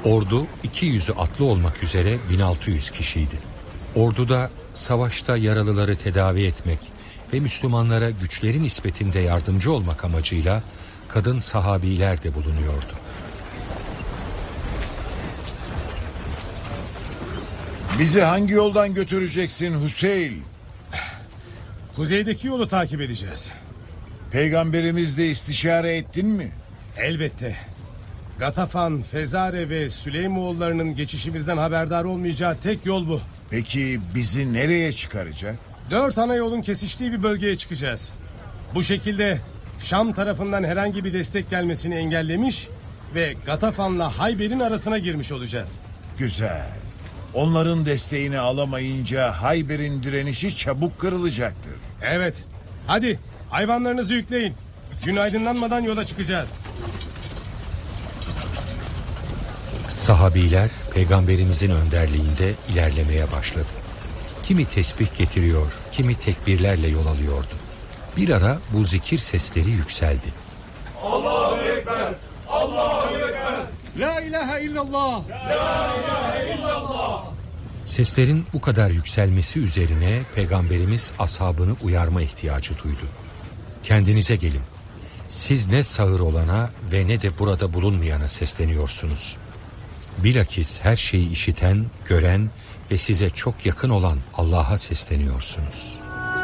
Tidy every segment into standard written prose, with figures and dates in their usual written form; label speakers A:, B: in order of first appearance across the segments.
A: Ordu 200'ü atlı olmak üzere 1600 kişiydi. Orduda savaşta yaralıları tedavi etmek ve Müslümanlara güçleri nispetinde yardımcı olmak amacıyla kadın sahabiler de bulunuyordu.
B: Bizi hangi yoldan götüreceksin Hüseyin?
C: Kuzeydeki yolu takip edeceğiz.
B: Peygamberimizle istişare ettin mi?
C: Elbette. Gatafan, Fezare ve Süleymoğullarının geçişimizden haberdar olmayacağı tek yol bu.
B: Peki bizi nereye çıkaracak?
C: 4 ana yolun kesiştiği bir bölgeye çıkacağız. Bu şekilde Şam tarafından herhangi bir destek gelmesini engellemiş ve Gatafan'la Hayber'in arasına girmiş olacağız.
B: Güzel. Onların desteğini alamayınca Hayber'in direnişi çabuk kırılacaktır.
C: Evet. Hadi hayvanlarınızı yükleyin. Gün aydınlanmadan yola çıkacağız.
A: Sahabiler peygamberimizin önderliğinde ilerlemeye başladı. Kimi tesbih getiriyor, kimi tekbirlerle yol alıyordu. Bir ara bu zikir sesleri yükseldi.
D: Allahu Ekber! Allahu Ekber!
C: La ilahe illallah!
D: La ilahe illallah!
A: Seslerin bu kadar yükselmesi üzerine peygamberimiz ashabını uyarma ihtiyacı duydu. Kendinize gelin. Siz ne sağır olana ve ne de burada bulunmayana sesleniyorsunuz. Bilakis her şeyi işiten, gören ve size çok yakın olan Allah'a sesleniyorsunuz.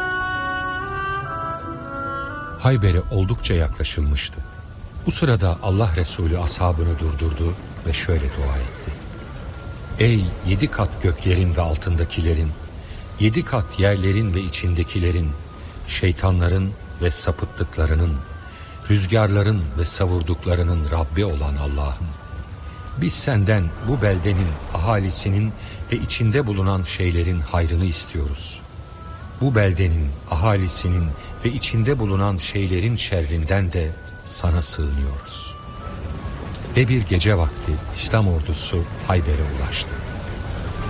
A: Hayber'e oldukça yaklaşılmıştı. Bu sırada Allah Resulü ashabını durdurdu ve şöyle dua etti. Ey 7 kat göklerin ve altındakilerin, 7 kat yerlerin ve içindekilerin, şeytanların ve sapıttıklarının, rüzgarların ve savurduklarının Rabbi olan Allah'ım. Biz senden bu beldenin ahalisinin ve içinde bulunan şeylerin hayrını istiyoruz. Bu beldenin ahalisinin ve içinde bulunan şeylerin şerrinden de sana sığınıyoruz. Ve bir gece vakti İslam ordusu Hayber'e ulaştı.